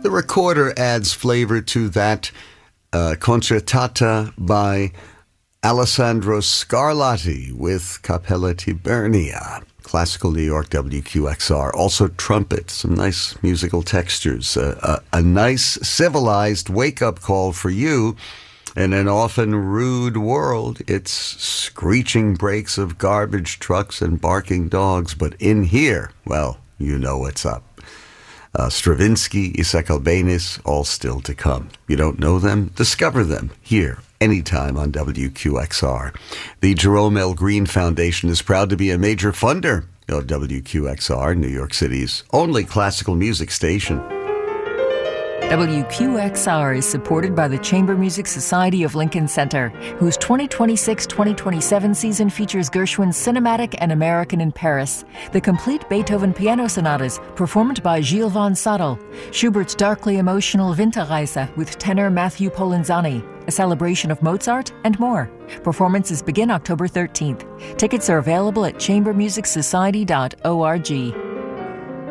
The recorder adds flavor to that concertata by Alessandro Scarlatti with Cappella Tibernia. Classical New York, WQXR. Also trumpet, some nice musical textures. A nice civilized wake-up call for you. In an often rude world, it's screeching brakes of garbage trucks and barking dogs. But in here, well, you know what's up. Stravinsky, Isaac Albéniz, all still to come. You don't know them? Discover them here, anytime on WQXR. The Jerome L. Green Foundation is proud to be a major funder of WQXR, New York City's only classical music station. WQXR is supported by the Chamber Music Society of Lincoln Center, whose 2026-2027 season features Gershwin's Cinematic and American in Paris, the complete Beethoven piano sonatas performed by Gilles von Sadel, Schubert's darkly emotional Winterreise with tenor Matthew Polenzani, a celebration of Mozart, and more. Performances begin October 13th. Tickets are available at chambermusicsociety.org.